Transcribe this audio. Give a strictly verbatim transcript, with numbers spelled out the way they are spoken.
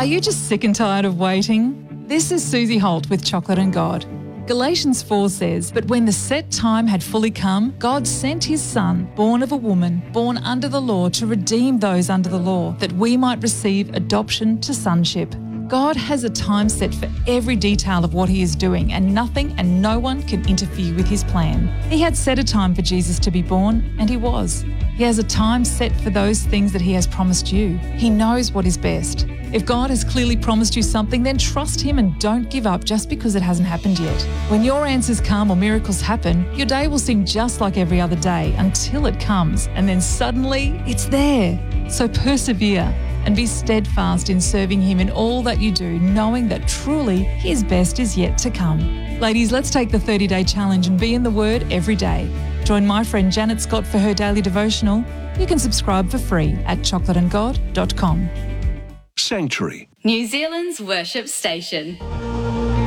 Are you just sick and tired of waiting? This is Susie Holt with Chocolate and God. Galatians four says, "But when the set time had fully come, God sent his Son, born of a woman, born under the law, to redeem those under the law, that we might receive adoption to sonship." God has a time set for every detail of what he is doing, and nothing and no one can interfere with his plan. He had set a time for Jesus to be born, and he was. He has a time set for those things that he has promised you. He knows what is best. If God has clearly promised you something, then trust him and don't give up just because it hasn't happened yet. When your answers come or miracles happen, your day will seem just like every other day until it comes, and then suddenly it's there. So persevere and be steadfast in serving him in all that you do, knowing that truly his best is yet to come. Ladies, let's take the thirty-day challenge and be in the Word every day. Join my friend Janet Scott for her daily devotional. You can subscribe for free at chocolate and god dot com. Sanctuary, New Zealand's worship station.